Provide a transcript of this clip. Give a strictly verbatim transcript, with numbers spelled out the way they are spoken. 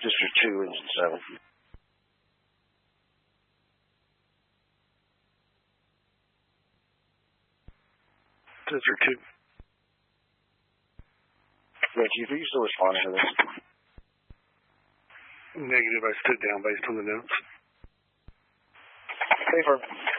District two, Engine seven. District two. Yeah, Chief, are you still responding to this? Negative, I stood down based on the notes. Confirm.